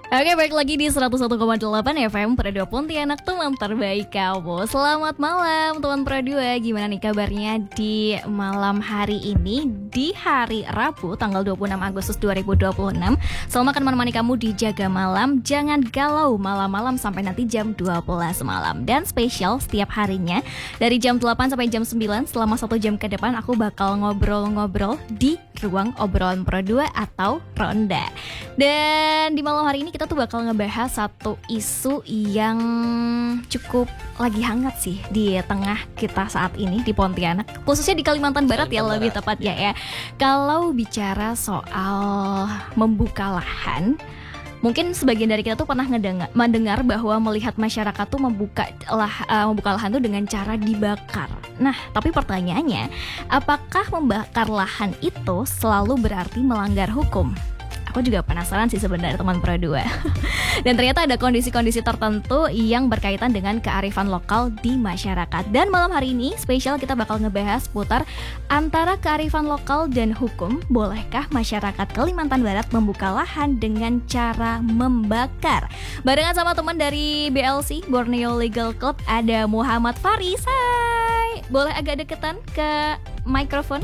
Oke, balik lagi di 101,8 FM Pro2 Pontianak, teman terbaik kamu. Selamat malam teman Pro2. Gimana nih kabarnya di malam hari ini, di hari Rabu tanggal 26 Agustus 2026. Selamat menemani kamu di Jaga Malam. Jangan galau malam-malam sampai nanti jam 12 malam. Dan spesial setiap harinya dari jam 8 sampai jam 9, selama 1 jam ke depan aku bakal ngobrol-ngobrol di ruang obrolan Pro2 atau Ronda. Dan di malam hari ini kita tuh bakal ngebahas satu isu yang cukup lagi hangat sih di tengah kita saat ini di Pontianak, khususnya di Kalimantan Barat ya, lebih tepat ya. Kalau bicara soal membuka lahan, mungkin sebagian dari kita tuh pernah mendengar bahwa melihat masyarakat tuh membuka lahan tuh dengan cara dibakar. Nah, tapi pertanyaannya, apakah membakar lahan itu selalu berarti melanggar hukum? Aku juga penasaran sih sebenarnya teman Pro2. Dan ternyata ada kondisi-kondisi tertentu yang berkaitan dengan kearifan lokal di masyarakat. Dan malam hari ini spesial kita bakal ngebahas putar antara kearifan lokal dan hukum. Bolehkah masyarakat Kalimantan Barat membuka lahan dengan cara membakar? Barengan sama teman dari BLC, Borneo Legal Club, ada Muhammad Faris. Hai, boleh agak deketan ke mikrofon?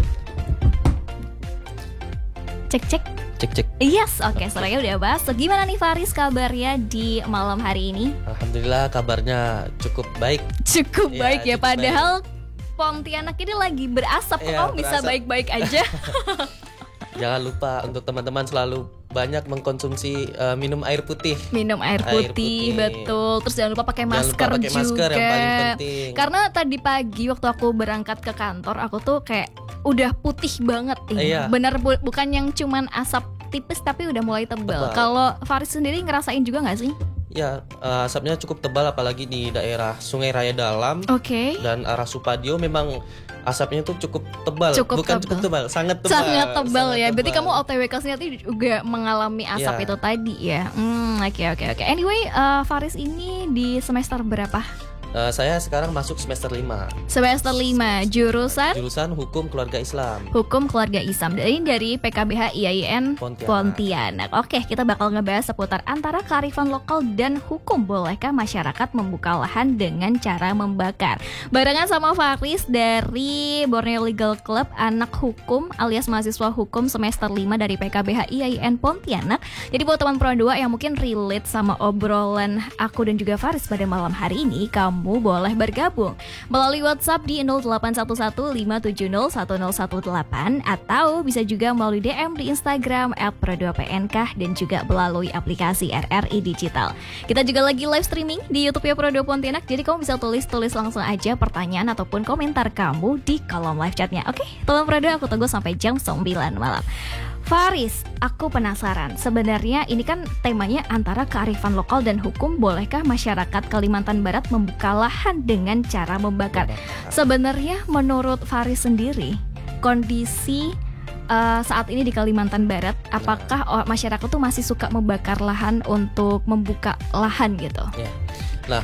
Cek. Yes, oke, suaranya udah bahas. Gimana nih Faris kabarnya di malam hari ini? Alhamdulillah kabarnya cukup baik. Cukup baik ya, cukup padahal baik. Pontianak ini lagi berasap. Iya, Kok bisa baik-baik aja? Jangan lupa untuk teman-teman selalu banyak mengkonsumsi minum air putih. Minum air putih, betul. Terus jangan lupa pakai masker juga. Masker yang paling penting. Karena tadi pagi waktu aku berangkat ke kantor, aku tuh kayak udah putih banget. Iya. Bener, bukan yang cuman asap tipis tapi udah mulai tebal. Kalau Faris sendiri ngerasain juga nggak sih? Ya, asapnya cukup tebal apalagi di daerah Sungai Raya Dalam. Oke. Dan arah Supadio memang asapnya tuh cukup tebal. Bukan cukup tebal, sangat tebal. Sangat tebal ya. Berarti kamu OTW ke sini nanti juga mengalami asap itu tadi ya. Oke. Anyway, Faris ini di semester berapa? Saya sekarang masuk semester 5. Semester 5, Jurusan Hukum Keluarga Islam. Hukum Keluarga Islam. Dari PKBH IAIN Pontianak. Oke, kita bakal ngebahas seputar antara kearifan lokal dan hukum. Bolehkah masyarakat membuka lahan dengan cara membakar? Barengan sama Faris dari Borneo Legal Club, anak hukum alias mahasiswa hukum semester 5 dari PKBH IAIN Pontianak. Jadi buat teman Pro2 yang mungkin relate sama obrolan aku dan juga Faris pada malam hari ini, kamu boleh bergabung melalui WhatsApp di 081157010118 atau bisa juga melalui DM di Instagram @pro2pnk dan juga melalui aplikasi RRI Digital. Kita juga lagi live streaming di YouTube Pro2 Pontianak, jadi kamu bisa tulis langsung aja pertanyaan ataupun komentar kamu di kolom live chatnya. Oke, teman Pro2, aku tunggu sampai jam 9 malam. Faris, aku penasaran. Sebenarnya ini kan temanya antara kearifan lokal dan hukum. Bolehkah masyarakat Kalimantan Barat membuka lahan dengan cara membakar? Sebenarnya menurut Faris sendiri, kondisi saat ini di Kalimantan Barat, apakah masyarakat tuh masih suka membakar lahan untuk membuka lahan gitu? Ya. Nah,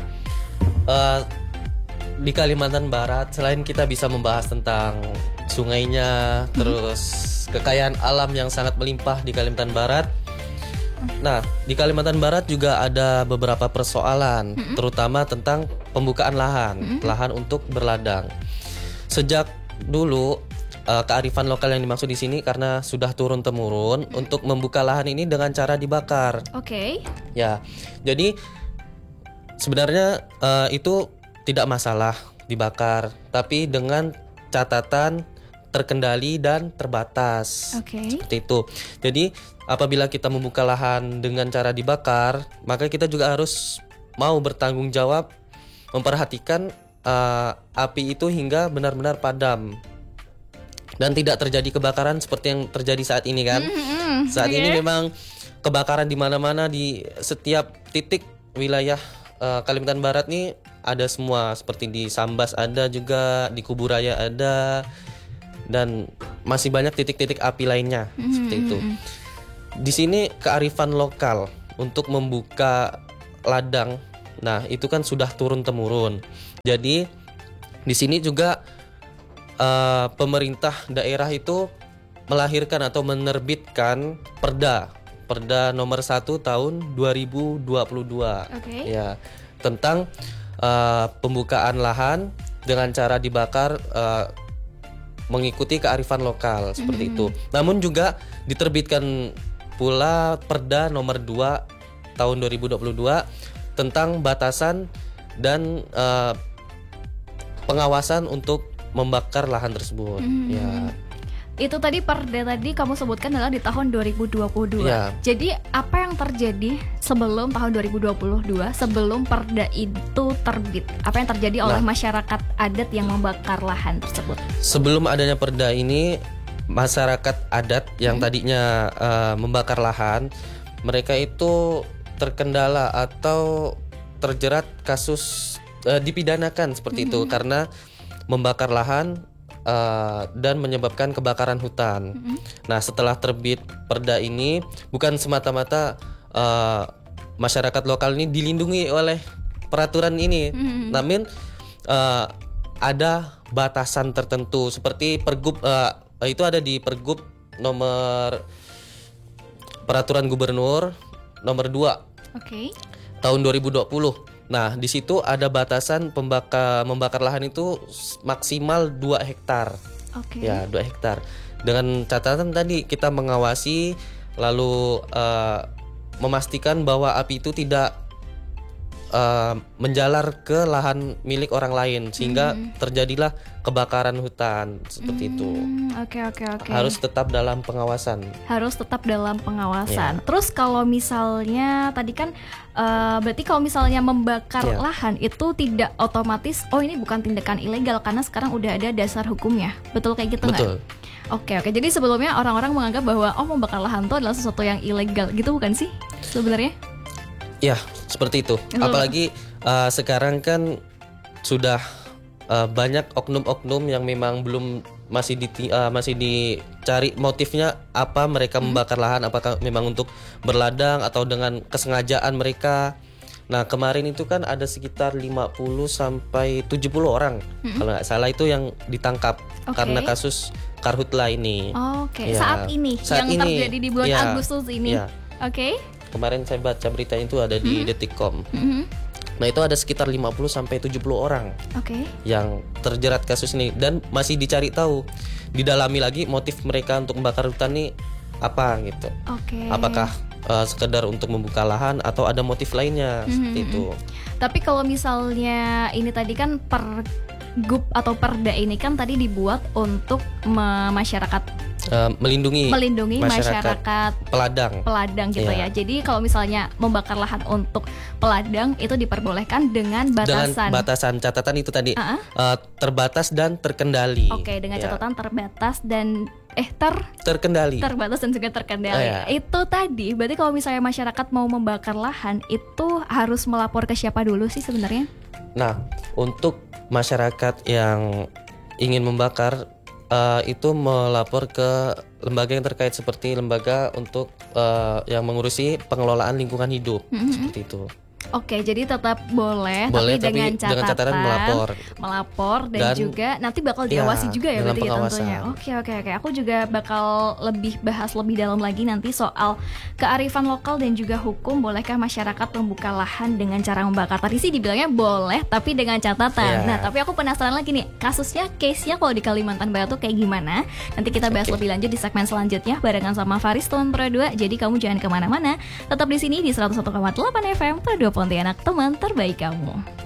di Kalimantan Barat selain kita bisa membahas tentang sungainya, terus kekayaan alam yang sangat melimpah di Kalimantan Barat. Nah, di Kalimantan Barat juga ada beberapa persoalan, terutama tentang pembukaan lahan untuk berladang. Sejak dulu kearifan lokal yang dimaksud di sini karena sudah turun temurun untuk membuka lahan ini dengan cara dibakar. Oke. Ya, jadi sebenarnya itu tidak masalah dibakar, tapi dengan catatan terkendali dan terbatas. Seperti itu. Jadi apabila kita membuka lahan dengan cara dibakar, maka kita juga harus mau bertanggung jawab memperhatikan api itu hingga benar-benar padam dan tidak terjadi kebakaran seperti yang terjadi saat ini kan. Saat ini memang kebakaran di mana-mana, di setiap titik wilayah Kalimantan Barat nih ada semua, seperti di Sambas ada juga, di Kuburaya ada, dan masih banyak titik-titik api lainnya seperti itu. Di sini kearifan lokal untuk membuka ladang, nah itu kan sudah turun temurun. Jadi di sini juga pemerintah daerah itu melahirkan atau menerbitkan perda Perda nomor 1 tahun 2022. Ya, tentang pembukaan lahan dengan cara dibakar mengikuti kearifan lokal seperti itu. Namun juga diterbitkan pula Perda nomor 2 tahun 2022 tentang batasan dan pengawasan untuk membakar lahan tersebut. Ya. Itu tadi Perda tadi kamu sebutkan adalah di tahun 2022. Ya. Jadi apa yang terjadi sebelum tahun 2022, sebelum Perda itu terbit? Apa yang terjadi oleh masyarakat adat yang membakar lahan tersebut? Sebelum adanya Perda ini, masyarakat adat yang tadinya membakar lahan, mereka itu terkendala atau terjerat kasus dipidanakan seperti itu karena membakar lahan dan menyebabkan kebakaran hutan. Nah, setelah terbit Perda ini, bukan semata-mata masyarakat lokal ini dilindungi oleh peraturan ini, namun ada batasan tertentu seperti Pergub itu ada di Pergub nomor Peraturan Gubernur nomor 2 tahun 2020. Nah, di situ ada batasan membakar lahan itu maksimal 2 hektar. Ya, 2 hektar. Dengan catatan tadi kita mengawasi lalu memastikan bahwa api itu tidak menjalar ke lahan milik orang lain sehingga terjadilah kebakaran hutan seperti itu. Oke. Harus tetap dalam pengawasan. Ya. Terus kalau misalnya tadi kan berarti kalau misalnya membakar lahan itu tidak otomatis ini bukan tindakan ilegal karena sekarang udah ada dasar hukumnya. Betul kayak gitu nggak? Betul. Oke. Jadi sebelumnya orang-orang menganggap bahwa membakar lahan itu adalah sesuatu yang ilegal gitu bukan sih sebenarnya? Ya, seperti itu. Apalagi sekarang kan sudah banyak oknum-oknum yang memang masih dicari motifnya apa mereka membakar lahan, apakah memang untuk berladang atau dengan kesengajaan mereka. Nah, kemarin itu kan ada sekitar 50 sampai 70 orang kalau nggak salah itu yang ditangkap karena kasus karhutla ini. Ya. Saat ini terjadi di bulan Agustus ini. Ya. Kemarin saya baca berita itu ada di Detikcom. Nah, itu ada sekitar 50 sampai 70 orang yang terjerat kasus ini dan masih dicari tahu, didalami lagi motif mereka untuk membakar hutan ini apa gitu. Apakah sekedar untuk membuka lahan atau ada motif lainnya seperti itu. Tapi kalau misalnya ini tadi kan Pergub atau Perda ini kan tadi dibuat untuk masyarakat melindungi masyarakat peladang gitu ya. Jadi kalau misalnya membakar lahan untuk peladang itu diperbolehkan dengan batasan catatan itu tadi terbatas dan terkendali. Dengan catatan terbatas dan terkendali. Terbatas dan juga terkendali. Itu tadi berarti kalau misalnya masyarakat mau membakar lahan itu harus melapor ke siapa dulu sih sebenarnya? Nah, untuk masyarakat yang ingin membakar itu melapor ke lembaga yang terkait seperti lembaga untuk yang mengurusi pengelolaan lingkungan hidup seperti itu. Jadi tetap boleh tapi dengan catatan melapor dan juga nanti bakal diawasi juga ya berarti tentunya. Oke. Aku juga bakal bahas lebih dalam lagi nanti soal kearifan lokal dan juga hukum. Bolehkah masyarakat membuka lahan dengan cara membakar? Tadi sih dibilangnya boleh tapi dengan catatan. Nah, tapi aku penasaran lagi nih, case-nya kalau di Kalimantan Barat tuh kayak gimana? Nanti kita bahas lebih lanjut di segmen selanjutnya barengan sama Faris teman Pro 2. Jadi kamu jangan kemana-mana, tetap di sini di 101,8 FM Pro 2 Pontianak, teman terbaik kamu.